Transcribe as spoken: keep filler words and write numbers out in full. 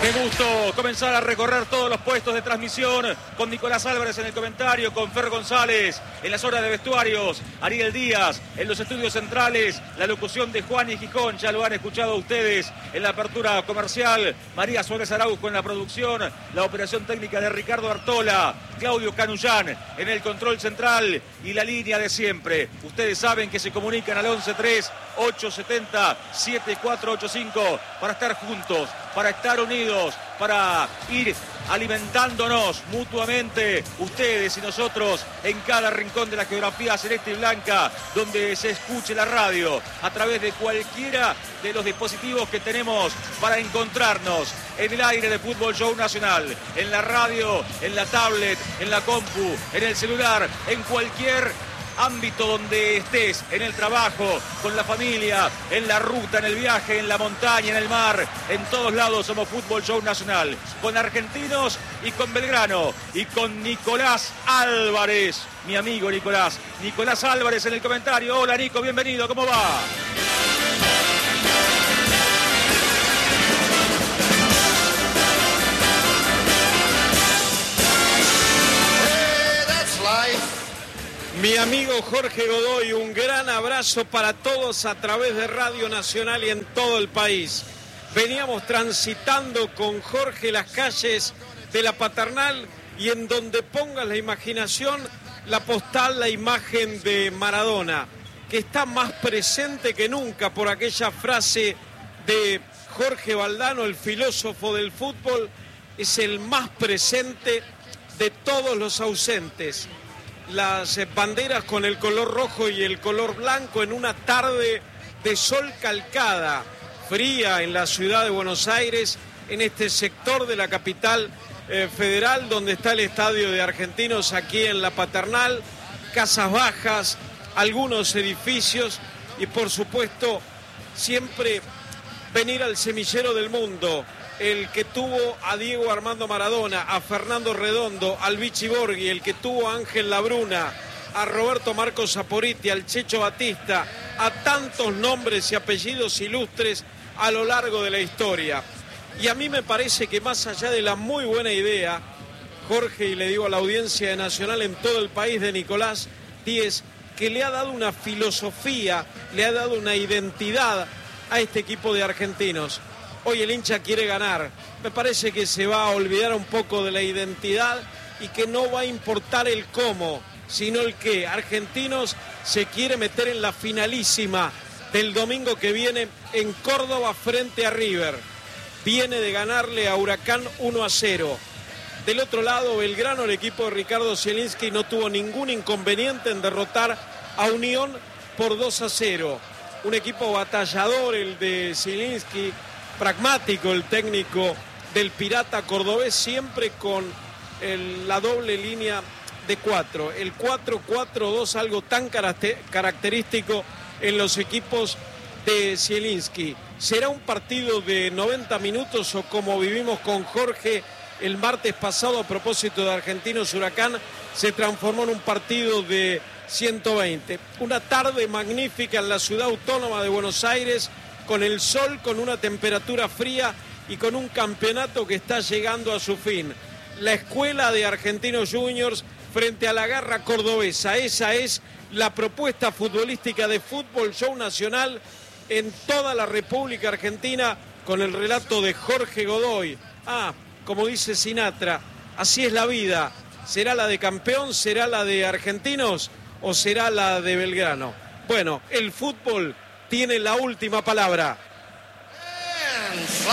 Qué gusto comenzar a recorrer todos los puestos de transmisión con Nicolás Álvarez en el comentario, con Fer González en las horas de vestuarios, Ariel Díaz en los estudios centrales, la locución de Juan y Gijón, ya lo han escuchado ustedes en la apertura comercial, María Suárez Araujo en la producción, la operación técnica de Ricardo Artola, Claudio Canullán en el control central y la línea de siempre. Ustedes saben que se comunican al once tres ocho siete cero siete cuatro ocho cinco para estar juntos, para estar unidos, para ir alimentándonos mutuamente, ustedes y nosotros, en cada rincón de la geografía celeste y blanca, donde se escuche la radio, a través de cualquiera de los dispositivos que tenemos para encontrarnos en el aire de Fútbol Show Nacional, en la radio, en la tablet, en la compu, en el celular, en cualquier ámbito donde estés, en el trabajo, con la familia, en la ruta, en el viaje, en la montaña, en el mar, en todos lados somos Fútbol Show Nacional, con argentinos y con Belgrano, y con Nicolás Álvarez, mi amigo Nicolás, Nicolás Álvarez en el comentario. Hola Nico, bienvenido, ¿cómo va? Mi amigo Jorge Godoy, un gran abrazo para todos a través de Radio Nacional y en todo el país. Veníamos transitando con Jorge las calles de la Paternal y en donde pongas la imaginación, la postal, la imagen de Maradona, que está más presente que nunca por aquella frase de Jorge Valdano, el filósofo del fútbol, es el más presente de todos los ausentes. Las banderas con el color rojo y el color blanco en una tarde de sol calcada, fría en la ciudad de Buenos Aires, en este sector de la capital eh, federal donde está el estadio de Argentinos, aquí en la Paternal, casas bajas, algunos edificios y por supuesto siempre venir al semillero del mundo, el que tuvo a Diego Armando Maradona, a Fernando Redondo, al Vichy Borghi, el que tuvo a Ángel Labruna, a Roberto Marcos Saporiti, al Checho Batista, a tantos nombres y apellidos ilustres a lo largo de la historia. Y a mí me parece que más allá de la muy buena idea, Jorge, y le digo a la audiencia de Nacional en todo el país, de Nicolás Díez, que le ha dado una filosofía, le ha dado una identidad a este equipo de argentinos. Hoy el hincha quiere ganar, me parece que se va a olvidar un poco de la identidad y que no va a importar el cómo, sino el qué. Argentinos se quiere meter en la finalísima del domingo que viene en Córdoba frente a River. Viene de ganarle a Huracán uno a cero. Del otro lado, Belgrano, el equipo de Ricardo Zielinski, no tuvo ningún inconveniente en derrotar a Unión por dos a cero. Un equipo batallador, el de Zielinski, pragmático el técnico del Pirata cordobés, siempre con el, la doble línea de cuatro, el cuatro cuatro dos, algo tan característico en los equipos de Zielinski. ¿Será un partido de noventa minutos o como vivimos con Jorge el martes pasado a propósito de Argentinos Huracán, se transformó en un partido de ciento veinte? Una tarde magnífica en la ciudad autónoma de Buenos Aires, con el sol, con una temperatura fría y con un campeonato que está llegando a su fin. La escuela de Argentinos Juniors frente a la garra cordobesa. Esa es la propuesta futbolística de Fútbol Show Nacional en toda la República Argentina, con el relato de Jorge Godoy. Ah, como dice Sinatra, así es la vida. ¿Será la de campeón? ¿Será la de Argentinos? ¿O será la de Belgrano? Bueno, el fútbol tiene la última palabra.